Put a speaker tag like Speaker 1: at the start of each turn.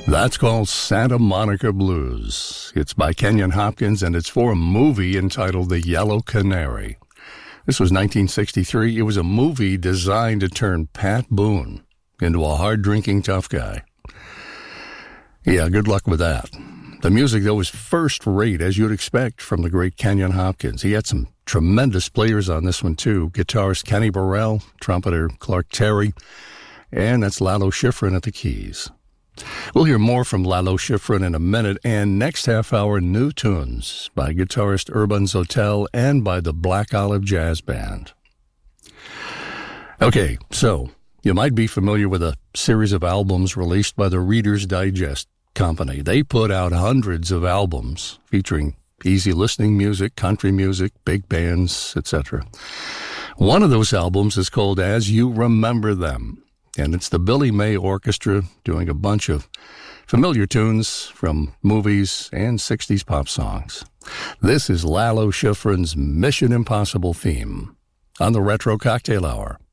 Speaker 1: That's called Santa Monica Blues. It's by Kenyon Hopkins, and it's for a movie entitled The Yellow Canary. This was 1963. It was a movie designed to turn Pat Boone into a hard-drinking tough guy. Yeah, good luck with that. The music, though, was first-rate, as you'd expect, from the great Kenyon Hopkins. He had some tremendous players on this one, too. Guitarist Kenny Burrell, trumpeter Clark Terry, and that's Lalo Schifrin at the keys. We'll hear more from Lalo Schifrin in a minute, and next half hour, new tunes by guitarist Urban Zotel and by the Black Olive Jazz Band. Okay, so you might be familiar with a series of albums released by the Reader's Digest Company. They put out hundreds of albums featuring easy listening music, country music, big bands, etc. One of those albums is called As You Remember Them. And it's the Billy May Orchestra doing a bunch of familiar tunes from movies and 60s pop songs. This is Lalo Schifrin's Mission Impossible theme on the Retro Cocktail Hour.